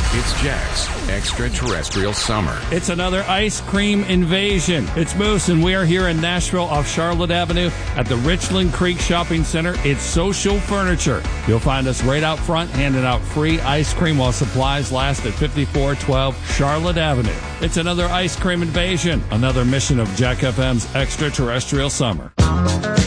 It's Jack's Extraterrestrial Summer. It's another ice cream invasion. It's Moose, and we are here in Nashville off Charlotte Avenue at the Richland Creek Shopping Center. It's Social Furniture. You'll find us right out front handing out free ice cream while supplies last at 5412 Charlotte Avenue. It's another ice cream invasion, another mission of Jack FM's Extraterrestrial Summer.